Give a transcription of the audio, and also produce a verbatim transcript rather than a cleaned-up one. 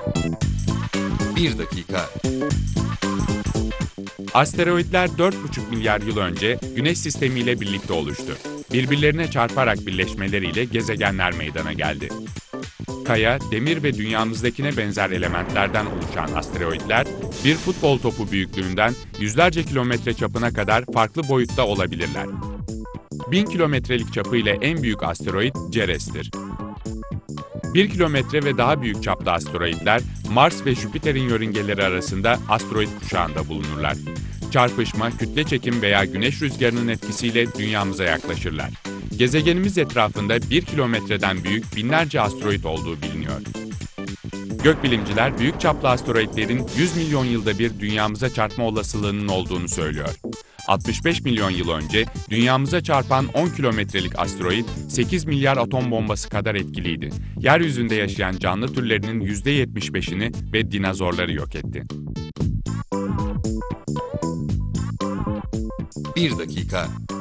Bir dakika. Asteroidler dört buçuk milyar yıl önce Güneş sistemiyle birlikte oluştu. Birbirlerine çarparak birleşmeleriyle gezegenler meydana geldi. Kaya, demir ve dünyamızdakine benzer elementlerden oluşan asteroidler, bir futbol topu büyüklüğünden yüzlerce kilometre çapına kadar farklı boyutta olabilirler. Bin kilometrelik çapıyla en büyük asteroid Ceres'tir. Bir kilometre ve daha büyük çapta asteroidler, Mars ve Jüpiter'in yörüngeleri arasında asteroid kuşağında bulunurlar. Çarpışma, kütle çekim veya güneş rüzgarının etkisiyle dünyamıza yaklaşırlar. Gezegenimiz etrafında bir kilometreden büyük binlerce asteroid olduğu biliniyor. Gökbilimciler büyük çaplı asteroidlerin yüz milyon yılda bir dünyamıza çarpma olasılığının olduğunu söylüyor. altmış beş milyon yıl önce dünyamıza çarpan on kilometrelik asteroid sekiz milyar atom bombası kadar etkiliydi. Yeryüzünde yaşayan canlı türlerinin yüzde yetmiş beşini ve dinozorları yok etti. Bir dakika.